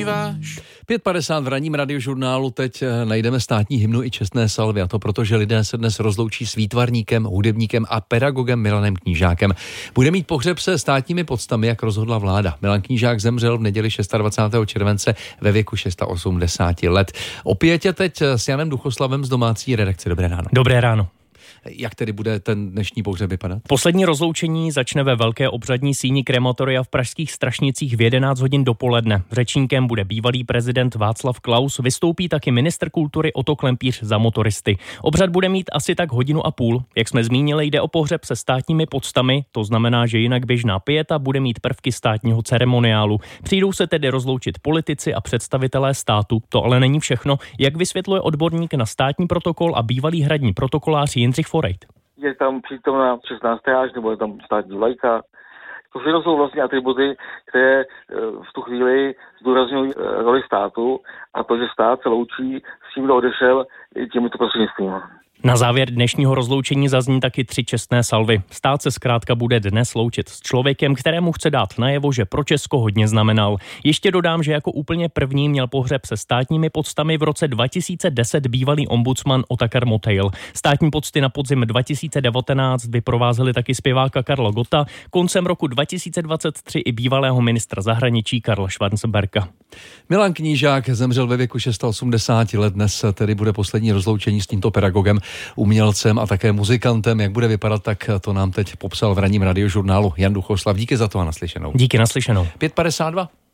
zpíváš? 5:50 v ranním radiožurnálu teď najdeme státní hymnu i čestné salvy, a to proto, že lidé se dnes rozloučí s výtvarníkem, hudebníkem a pedagogem Milanem Knížákem. Bude mít pohřeb se státními poctami, jak rozhodla vláda. Milan Knížák zemřel v neděli 26. července ve věku 86 let. Opět je teď s Janem Duchoslavem z domácí redakce. Dobré ráno. Dobré ráno. Jak tedy bude ten dnešní pohřeb vypadat? Poslední rozloučení začne ve velké obřadní síni krematoria v pražských Strašnicích v 11 hodin dopoledne. Řečníkem bude bývalý prezident Václav Klaus, vystoupí taky ministr kultury Otto Klempíř za motoristy. Obřad bude mít asi tak hodinu a půl. Jak jsme zmínili, jde o pohřeb se státními poctami, to znamená, že jinak běžná pieta bude mít prvky státního ceremoniálu. Přijdou se tedy rozloučit politici a představitelé státu. To ale není všechno, jak vysvětluje odborník na státní protokol a bývalý hradní protokolář Jindřich Forejt. Je tam přítomná 16. stráž, nebo je tam státní vlajka. To všechno jsou vlastně atributy, které v tu chvíli zdůrazňují roli státu a to, že stát se loučí s tím, kdo odešel, těmito prostřednictvím. Na závěr dnešního rozloučení zazní taky 3 čestné salvy. Stát se zkrátka bude dnes loučit s člověkem, kterému chce dát najevo, že pro Česko hodně znamenal. Ještě dodám, že jako úplně první měl pohřeb se státními poctami v roce 2010 bývalý ombudsman Otakar Motejl. Státní pocty na podzim 2019 vyprovázeli taky zpěváka Karla Gotta, koncem roku 2023 i bývalého ministra zahraničí Karla Schwarzenberga. Milan Knížák zemřel ve věku 86 let. Dnes tedy bude poslední rozloučení s tímto pedagogem, umělcem a také muzikantem. Jak bude vypadat, tak to nám teď popsal v ranním radiožurnálu Jan Duchoslav. Díky za to a naslyšenou. Díky, naslyšenou. 5:52.